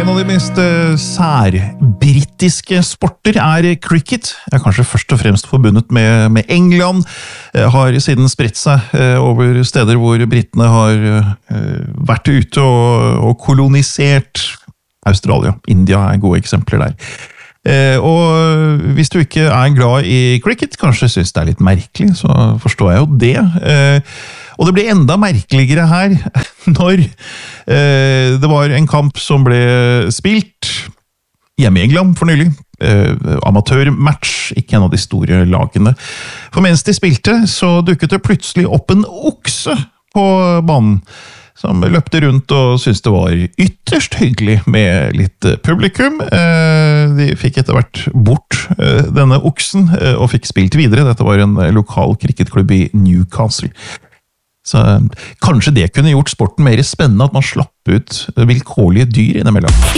En av de mest særbritiske sporter cricket. Kanskje først og fremst forbundet med England. Har siden spredt seg over steder hvor britene har vært ute og kolonisert. Australia, India gode eksempler der. Og hvis du ikke glad i cricket, kanskje synes det litt merkelig, så forstår jeg jo det. Og det ble enda merkeligere her når det var en kamp som ble spilt hjemme i England for nylig. Amatørmatch, ikke en av de store lagene. For mens de spilte, så dukket det plutselig opp en okse på banen, som løpte rundt og syntes det var ytterst hyggelig med litt publikum. De fikk etter hvert bort denne oksen og fikk spilt videre. Dette var en lokal cricketklubb i Newcastle. Så kanskje det kunne gjort sporten mer spennende at man slapp ut vilkårlige dyr innimellom.